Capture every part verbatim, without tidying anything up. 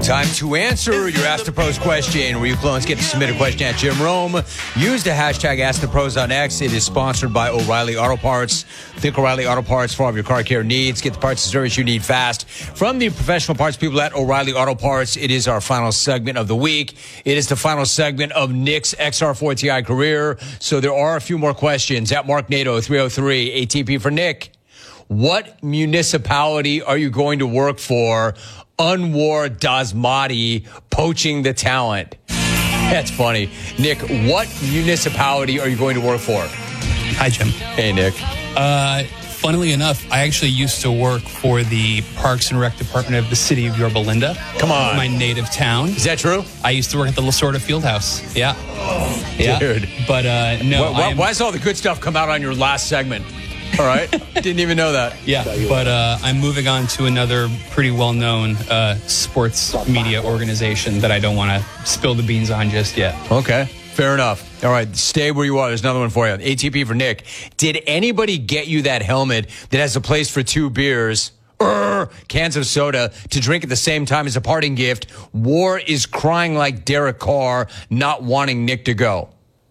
Time to answer your Ask the Pros question, where you clones get to submit a question at Jim Rome. Use the hashtag Ask the Pros on X. It is sponsored by O'Reilly Auto Parts. Think O'Reilly Auto Parts for all of your car care needs. Get the parts and service you need fast. From the professional parts people at O'Reilly Auto Parts, it is our final segment of the week. It is the final segment of Nick's X R four T I career. So there are a few more questions. At Mark Nato, three oh three, A T P for Nick. What municipality are you going to work for? Anwar Dasmati poaching the talent. That's funny. Nick, what municipality are you going to work for? Hi, Jim. Hey, Nick. Uh, funnily enough, I actually used to work for the Parks and Rec Department of the city of Yorba Linda. Come on. My native town. Is that true? I used to work at the Lasorda Fieldhouse. Yeah. Oh, yeah. Dude. But uh, no. Why, why, am, why does all the good stuff come out on your last segment? All right. Didn't even know that. Yeah, but uh, I'm moving on to another pretty well-known uh, sports media organization that I don't want to spill the beans on just yet. Okay, fair enough. All right, stay where you are. There's another one for you. A T P for Nick. Did anybody get you that helmet that has a place for two beers, er, cans of soda, to drink at the same time as a parting gift? War is crying like Derek Carr, not wanting Nick to go.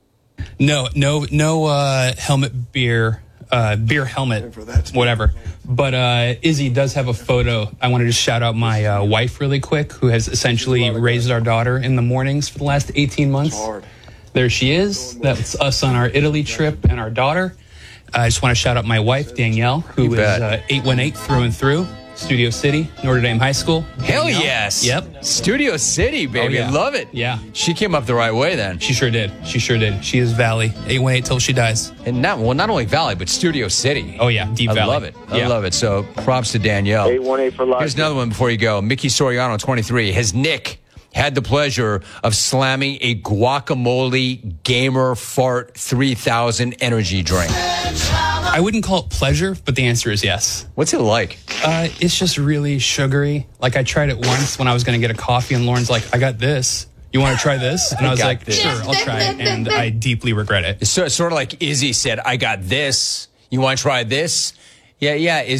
No, no, no uh, helmet beer. Uh, beer helmet, whatever. But uh, Izzy does have a photo. I want to just shout out my uh, wife really quick, who has essentially raised our daughter in the mornings for the last eighteen months. There she is. That's us on our Italy trip and our daughter. I just want to shout out my wife, Danielle, who is uh, eight one eight through and through. Studio City, Notre Dame High School. Hell Danielle. yes. Yep. Studio City, baby. Oh, yeah. Love it. Yeah. She came up the right way then. She sure did. She sure did. She is Valley. eight one eight till she dies. And not, well, not only Valley, but Studio City. Oh, yeah. Deep I Valley. love it. I yeah. love it. So props to Danielle. eight one eight for life. Here's another one before you go. Mickey Soriano, twenty-three. Has Nick had the pleasure of slamming a guacamole gamer fart three thousand energy drink? I wouldn't call it pleasure, but the answer is yes. What's it like? Uh, it's just really sugary. Like, I tried it once when I was going to get a coffee, and Lauren's like, I got this. You want to try this? And I, I was like, this. Sure, I'll try it. And I deeply regret it. It's sort of like Izzy said, I got this. You want to try this? Yeah, yeah.